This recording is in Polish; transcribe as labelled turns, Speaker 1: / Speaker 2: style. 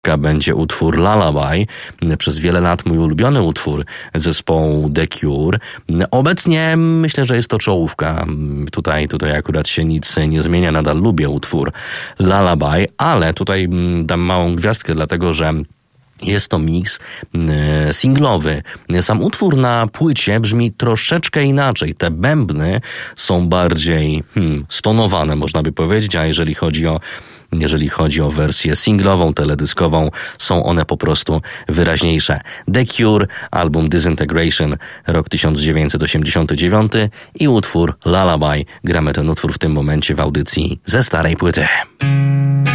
Speaker 1: będzie utwór Lullaby, przez wiele lat mój ulubiony utwór zespołu The Cure. Obecnie myślę, że jest to czołówka. Tutaj akurat się nic nie zmienia, nadal lubię utwór Lullaby, ale tutaj dam małą gwiazdkę, dlatego że jest to miks singlowy. Sam utwór na płycie brzmi troszeczkę inaczej. Te bębny są bardziej stonowane, można by powiedzieć, a jeżeli chodzi o wersję singlową, teledyskową, są one po prostu wyraźniejsze. The Cure, album Disintegration, rok 1989 i utwór Lullaby. Gramy ten utwór w tym momencie w audycji ze starej płyty.